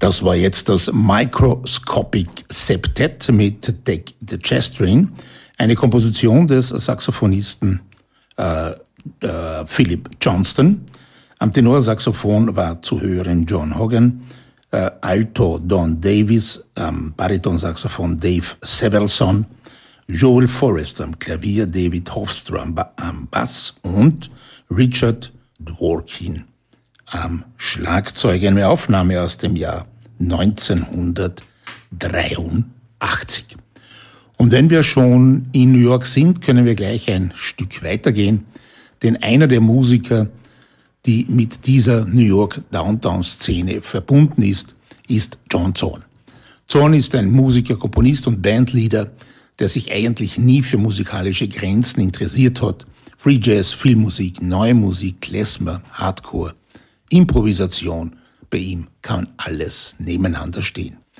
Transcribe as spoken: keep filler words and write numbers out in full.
Das war jetzt das Microscopic Septet mit The, The Chest String, eine Komposition des Saxophonisten äh, äh, Philip Johnston. Am Tenorsaxophon war zu hören John Hogan, äh, Alto Don Davis, am Baritonsaxophon Dave Severson, Joel Forrest am Klavier, David Hofstra am, ba- am Bass und Richard Dworkin am Schlagzeug. Eine Aufnahme aus dem Jahr neunzehnhundertdreiundachtzig. Und wenn wir schon in New York sind, können wir gleich ein Stück weitergehen, denn einer der Musiker, die mit dieser New York Downtown-Szene verbunden ist, ist John Zorn. Zorn ist ein Musiker, Komponist und Bandleader, der sich eigentlich nie für musikalische Grenzen interessiert hat. Free Jazz, Filmmusik, Neue Musik, Klezmer, Hardcore, Improvisation, bei ihm kann alles nebeneinander stehen.